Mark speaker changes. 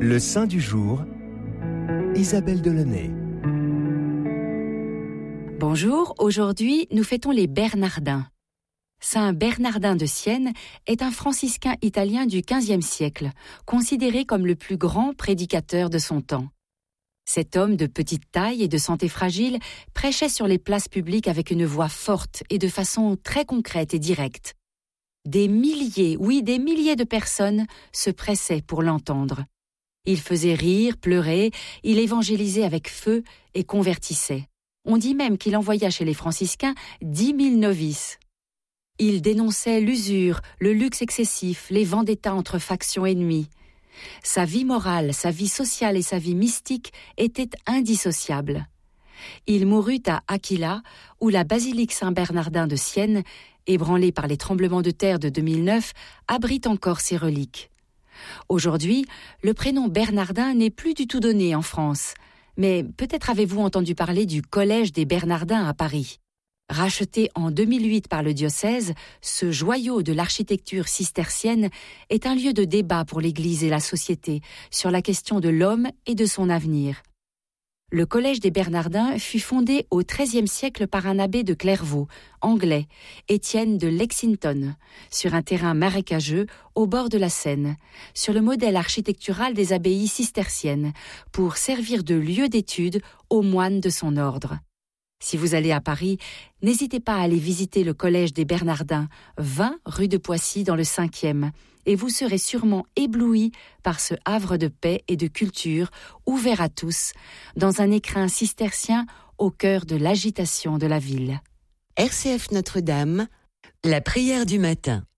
Speaker 1: Le saint du jour, Isabelle Delaunay.
Speaker 2: Bonjour, aujourd'hui nous fêtons les Bernardins. Saint Bernardin de Sienne est un franciscain italien du XVe siècle, considéré comme le plus grand prédicateur de son temps. Cet homme de petite taille et de santé fragile prêchait sur les places publiques avec une voix forte et de façon très concrète et directe. Des milliers, oui des milliers de personnes se pressaient pour l'entendre. Il faisait rire, pleurer, il évangélisait avec feu et convertissait. On dit même qu'il envoya chez les franciscains 10 000 novices. Il dénonçait l'usure, le luxe excessif, les vendettas entre factions ennemies. Sa vie morale, sa vie sociale et sa vie mystique étaient indissociables. Il mourut à Aquila, où la basilique Saint-Bernardin de Sienne, ébranlée par les tremblements de terre de 2009, abrite encore ses reliques. Aujourd'hui, le prénom Bernardin n'est plus du tout donné en France, mais peut-être avez-vous entendu parler du Collège des Bernardins à Paris. Racheté en 2008 par le diocèse, ce joyau de l'architecture cistercienne est un lieu de débat pour l'Église et la société sur la question de l'homme et de son avenir. Le Collège des Bernardins fut fondé au XIIIe siècle par un abbé de Clairvaux, anglais, Étienne de Lexington, sur un terrain marécageux au bord de la Seine, sur le modèle architectural des abbayes cisterciennes, pour servir de lieu d'étude aux moines de son ordre. Si vous allez à Paris, n'hésitez pas à aller visiter le Collège des Bernardins, 20 rue de Poissy dans le 5e, et vous serez sûrement ébloui par ce havre de paix et de culture ouvert à tous, dans un écrin cistercien au cœur de l'agitation de la ville.
Speaker 3: RCF Notre-Dame, la prière du matin.